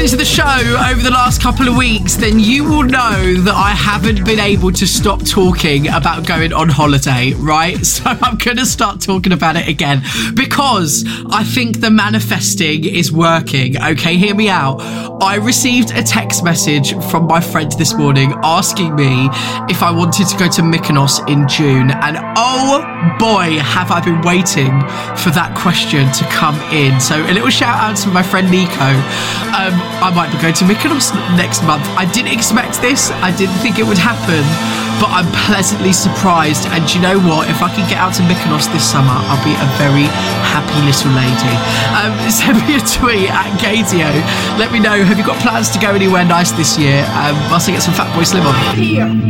listening to the show over the last couple of weeks, then you will know that I haven't been able to stop talking about going on holiday, right? So I'm going to start talking about it again because I think the manifesting is working. Okay, hear me out. I received a text message from my friend this morning asking me if I wanted to go to Mykonos in June, and oh boy, have I been waiting for that question to come in. So a little shout out to my friend Nico. I might be going to Mykonos next month. I didn't expect this. I didn't think it would happen, but I'm pleasantly surprised. And you know what? If I can get out to Mykonos this summer, I'll be a very happy little lady. Send me a tweet at Gazio. Let me know, have you got plans to go anywhere nice this year? Whilst I get some Fatboy Slim on.